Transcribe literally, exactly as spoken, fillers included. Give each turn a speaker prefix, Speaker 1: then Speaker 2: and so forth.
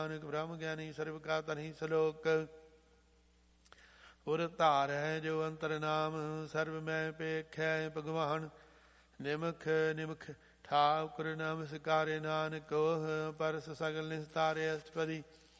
Speaker 1: ਨਾਨਕ ਬ੍ਰਹਮ ਗਿਆਨੀ ਸਰਬ ਕਾ ਤਨਹੀ ਸਲੋਕ। ਉਰ ਧਾਰ ਹੈ ਜੋ ਅੰਤਰ ਨਾਮ ਸਰਬ ਮੈਂ ਪੇਖੈ ਭਗਵਾਨ। ਨਿਮਖ ਨਿਮਖ ਠਾਕੁਰ ਨਾਮ ਸਿਕਾਰੇ ਨਾਨਕ ਕੋਹ ਪਰਸ ਸਗਲ ਨਿਸਤਾਰੇ ਅਸ਼ਟਪਦੀ।